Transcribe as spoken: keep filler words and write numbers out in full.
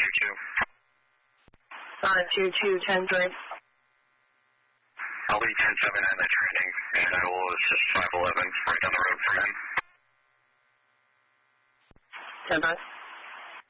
two two. Uh, two two, ten three. I'll leave ten seven at the training, and I will assist five eleven right down the road from him. Stand by.